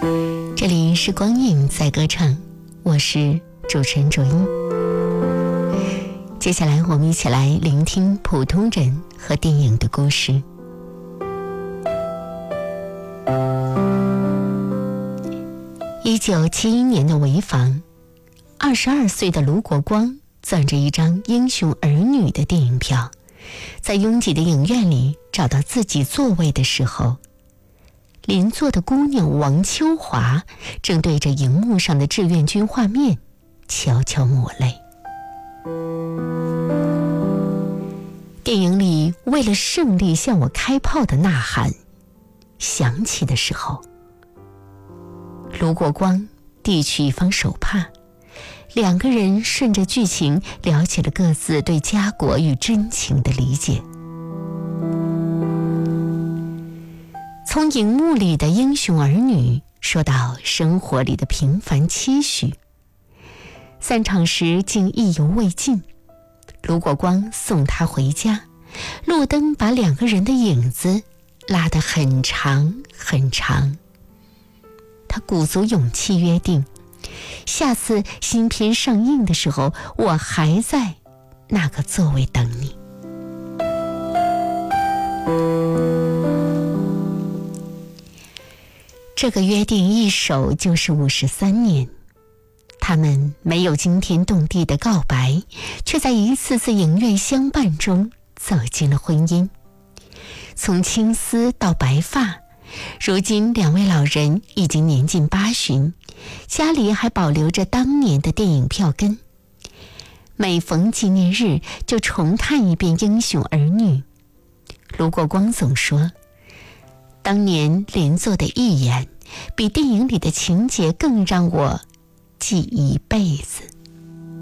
这里是光影在歌唱，我是主持人卓英。接下来我们一起来聆听普通人和电影的故事。1971年的潍坊，22岁的卢国光攥着一张《英雄儿女》的电影票，在拥挤的影院里找到自己座位的时候，邻座的姑娘王秋华正对着荧幕上的志愿军画面悄悄抹泪。电影里为了胜利向我开炮的呐喊响起的时候，卢国光递去一方手帕，两个人顺着剧情聊起了各自对家国与真情的理解。从荧幕里的英雄儿女说到生活里的平凡期许，散场时竟意犹未尽。卢国光送他回家，路灯把两个人的影子拉得很长很长。他鼓足勇气约定，下次新片上映的时候，我还在那个座位等你。这个约定一守就是53年，他们没有惊天动地的告白，却在一次次影院相伴中走进了婚姻。从青丝到白发，如今两位老人已经年近80，家里还保留着当年的电影票根，每逢纪念日就重看一遍《英雄儿女》。卢国光总说，当年邻座的一眼比电影里的情节更让我记一辈子。